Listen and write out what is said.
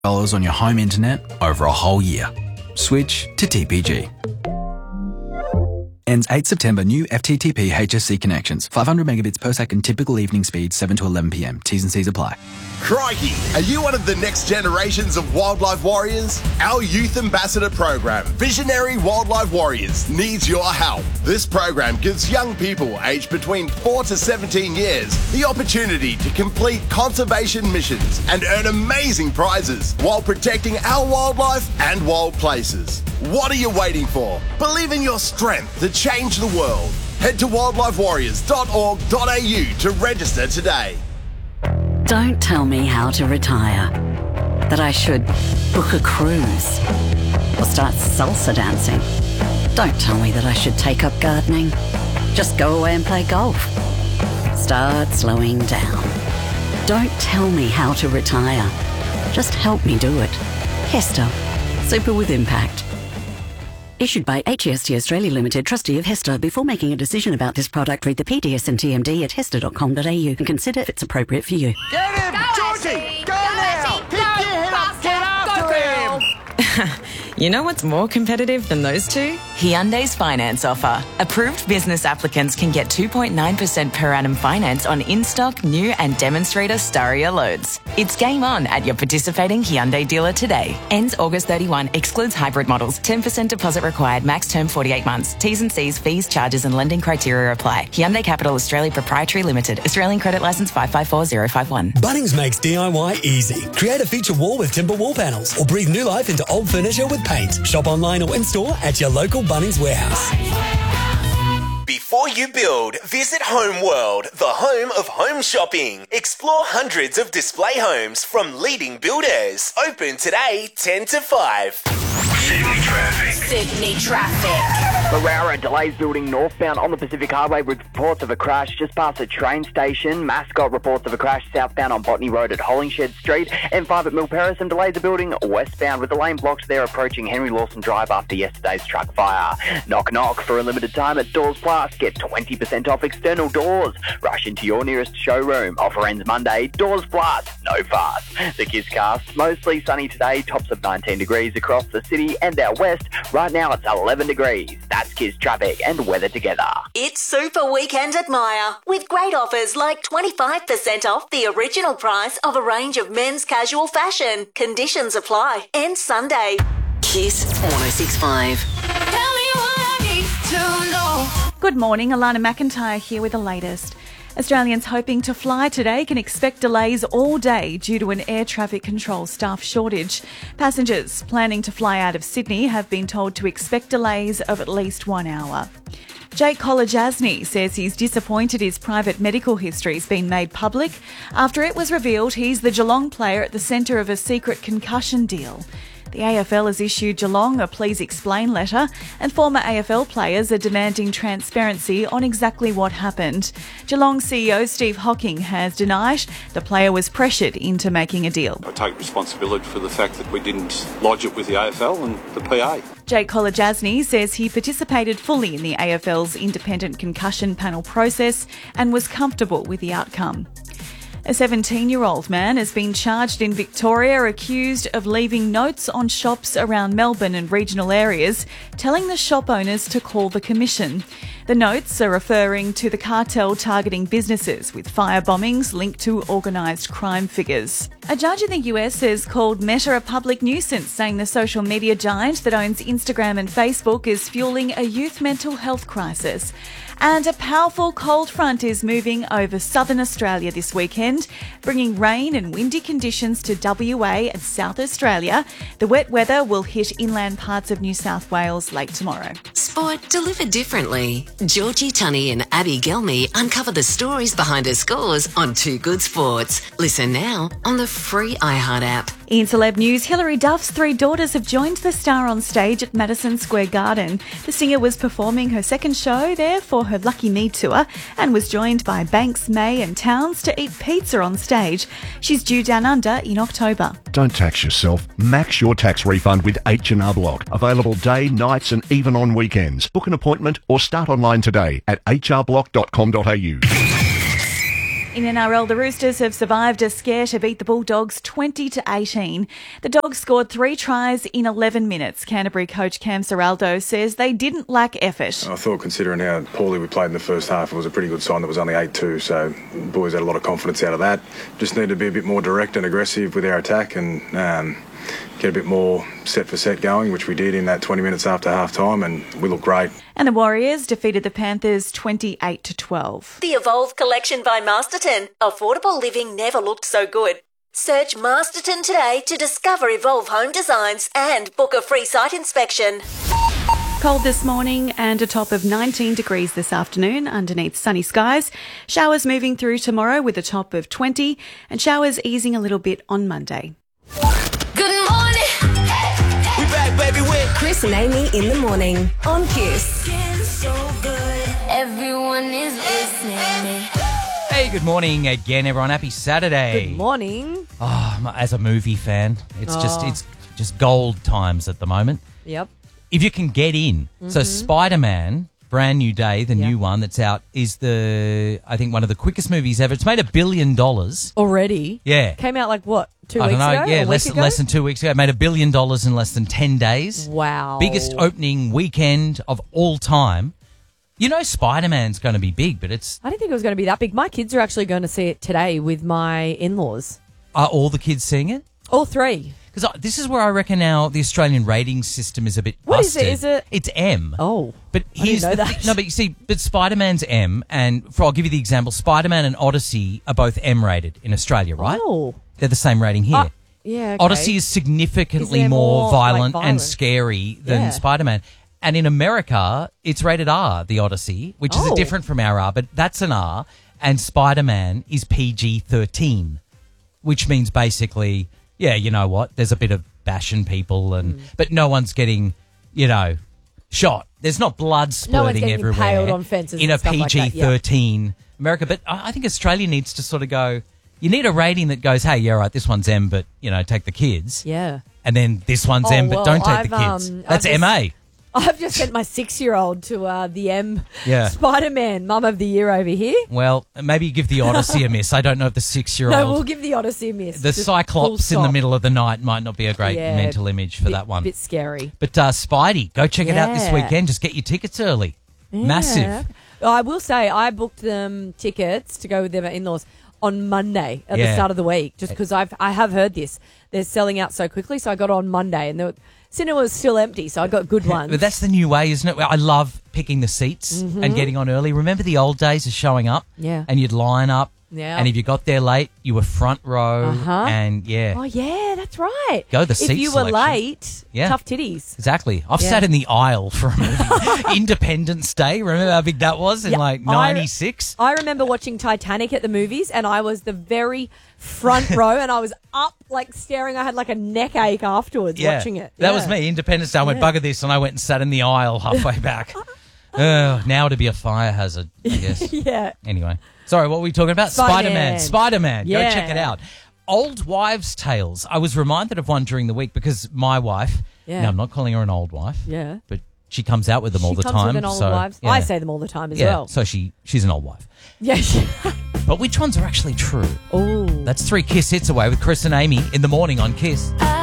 on your home internet over a whole year. Switch to TPG. Ends 8 September. New FTTP HSC connections. 500 megabits per second. Typical evening speed 7 to 11 p.m. T's and C's apply. Crikey! Are you one of the next generations of wildlife warriors? Our youth ambassador program, Visionary Wildlife Warriors, needs your help. This program gives young people aged between 4 to 17 years the opportunity to complete conservation missions and earn amazing prizes while protecting our wildlife and wild places. What are you waiting for? Believe in your strength to change the world. Head to wildlifewarriors.org.au to register today. Don't tell me how to retire. That I should book a cruise or start salsa dancing. Don't tell me that I should take up gardening. Just go away and play golf. Start slowing down. Don't tell me how to retire. Just help me do it. Hester. Super with impact. Issued by HEST Australia Limited, trustee of Hester. Before making a decision about this product, read the PDS and TMD at hester.com.au and consider if it's appropriate for you. Get him! Go, Georgie! Ashley! Go now! Ashley! Pick your head up! Get after him! You know what's more competitive than those two? Hyundai's finance offer. Approved business applicants can get 2.9% per annum finance on in-stock, new and demonstrator Staria loads. It's game on at your participating Hyundai dealer today. Ends August 31. Excludes hybrid models. 10% deposit required. Max term 48 months. T's and C's, fees, charges and lending criteria apply. Hyundai Capital Australia Proprietary Limited. Australian Credit Licence 554051. Bunnings makes DIY easy. Create a feature wall with timber wall panels or breathe new life into old furniture with paint. Shop online or in-store at your local Bunnings warehouse. Before you build, visit Home World, the home of home shopping. Explore hundreds of display homes from leading builders. Open today, 10 to 5. Sydney traffic. Barara delays building northbound on the Pacific Highway with reports of a crash just past a train station. Mascot reports of a crash southbound on Botany Road at Hollingshed Street. M5 at Milparis and delays are building westbound with the lane blocked there approaching Henry Lawson Drive after yesterday's truck fire. Knock knock for a limited time at Doors Plus. Get 20% off external doors. Rush into your nearest showroom. Offer ends Monday. Doors Plus. No fuss. The Kisscast. Mostly sunny today. Tops of 19 degrees across the city and out west. Right now it's 11 degrees. That's Kiss traffic and weather together. It's Super Weekend at Myer with great offers like 25% off the original price of a range of men's casual fashion. Conditions apply. End Sunday. Kiss 106.5. Tell me what I need to know. Good morning, Alana McIntyre here with the latest. Australians hoping to fly today can expect delays all day due to an air traffic control staff shortage. Passengers planning to fly out of Sydney have been told to expect delays of at least 1 hour. Jake Kolodjasny says he's disappointed his private medical history has been made public after it was revealed he's the Geelong player at the centre of a secret concussion deal. The AFL has issued Geelong a please explain letter and former AFL players are demanding transparency on exactly what happened. Geelong CEO Steve Hocking has denied the player was pressured into making a deal. I take responsibility for the fact that we didn't lodge it with the AFL and the PA. Jake Kolodjasny says he participated fully in the AFL's independent concussion panel process and was comfortable with the outcome. A 17-year-old man has been charged in Victoria accused of leaving notes on shops around Melbourne and regional areas, telling the shop owners to call the Commission. The notes are referring to the cartel targeting businesses with fire bombings linked to organised crime figures. A judge in the US has called Meta a public nuisance, saying the social media giant that owns Instagram and Facebook is fueling a youth mental health crisis. And a powerful cold front is moving over southern Australia this weekend, bringing rain and windy conditions to WA and South Australia. The wet weather will hit inland parts of New South Wales late tomorrow. Sport delivered differently. Georgie Tunney and Abby Gelmy uncover the stories behind her scores on Too Good Sports. Listen now on the free iHeart app. In celeb news, Hilary Duff's 3 daughters have joined the star on stage at Madison Square Garden. The singer was performing her second show there for her Lucky Me tour and was joined by Banks, May and Towns to eat pizza on stage. She's due down under in October. Don't tax yourself. Max your tax refund with H&R Block. Available day, nights and even on weekends. Book an appointment or start online today at hrblock.com.au. In NRL, the Roosters have survived a scare to beat the Bulldogs 20-18. The Dogs scored 3 tries in 11 minutes. Canterbury coach Cam Ciraldo says they didn't lack effort. I thought, considering how poorly we played in the first half, it was a pretty good sign that it was only 8-2. So the boys had a lot of confidence out of that. Just needed to be a bit more direct and aggressive with our attack and get a bit more set for set going, which we did in that 20 minutes after half time, and we looked great. And the Warriors defeated the Panthers 28-12. The Evolve collection by Masterton. Affordable living never looked so good. Search Masterton today to discover Evolve home designs and book a free site inspection. Cold this morning and a top of 19 degrees this afternoon underneath sunny skies. Showers moving through tomorrow with a top of 20 and showers easing a little bit on Monday. Good morning. We back, baby, with Chris and Amy in the morning on Kiss. So good. Everyone is listening. Hey, good morning again, everyone. Happy Saturday. Good morning. Oh, as a movie fan, it's just gold times at the moment. Yep. If you can get in. So Spider-Man, brand new day, the new one that's out, is I think one of the quickest movies ever. It's made $1 billion. Already? Yeah. Came out like what? 2 I weeks don't know. ago? Yeah, less than 2 weeks ago. It made $1 billion in less than 10 days. Wow. Biggest opening weekend of all time. You know Spider-Man's going to be big, but it's... I didn't think it was going to be that big. My kids are actually going to see it today with my in-laws. Are all the kids seeing it? All 3. Because this is where I reckon now the Australian rating system is a bit What busted. is it? It's M. Oh. But I didn't know that. No, but you see, Spider-Man's M, and I'll give you the example. Spider-Man and Odyssey are both M-rated in Australia, right? Oh. They're the same rating here. Yeah, okay. Odyssey is significantly Is there more more, violent like, and violence? scary than Yeah. Spider-Man. And in America, it's rated R, the Odyssey, which is Oh. different from our R, but that's an R. And Spider-Man is PG-13, which means basically, yeah, you know what? There's a bit of bashing people, but no one's getting, shot. There's not blood No one's splurting getting everywhere impaled on fences in and a stuff like that, yeah. PG-13 America. But I think Australia needs to sort of go, you need a rating that goes, hey, yeah, right, this one's M, but, take the kids. Yeah. And then this one's Oh, M, but well, don't take the kids. That's MA. I've just sent my 6-year-old to the M Yeah. Spider-Man Mum of the Year over here. Well, maybe give the Odyssey a miss. I don't know if the 6-year-old... No, we'll give the Odyssey a miss. The Just full Cyclops in the stop. middle of the night might not be a great Yeah, mental image for that one. Bit scary. But Spidey, go check it out this Yeah. weekend. Just get your tickets early. Yeah. Massive. I will say I booked them tickets to go with them in-laws on Monday at the Yeah. start of the week, just because I have heard this. They're selling out so quickly, so I got on Monday and the cinema was still empty, so I got good ones. But that's the new way, isn't it? I love picking the seats and getting on early. Remember the old days of showing up? Yeah. And you'd line up. Yeah. And if you got there late, you were front row. And yeah. Oh, yeah, that's right. Go the seat If you were selection. late, Yeah. tough titties. Exactly. I've Yeah. sat in the aisle for a movie. Independence Day. Remember how big that was in Yeah, like 96? I remember watching Titanic at the movies, and I was the very front row, and I was up, like, staring. I had, like, a neck ache afterwards watching it. That Yeah. was me. Independence Day. I went, Yeah. bugger this, and I went and sat in the aisle halfway back. Now to be a fire hazard, I guess. Yeah. Anyway. Sorry, what were we talking about? Spider-Man. Spider-Man. Yeah. Go check it out. Old Wives' Tales. I was reminded of one during the week because my wife, Yeah. now I'm not calling her an old wife, Yeah. but she comes out with them all the She comes time. with an old so, wives. yeah. I say them all the time as Yeah, well. so she's an old wife. Yeah. But which ones are actually true? Oh. That's 3 Kiss hits away with Chris and Amy in the morning on Kiss. I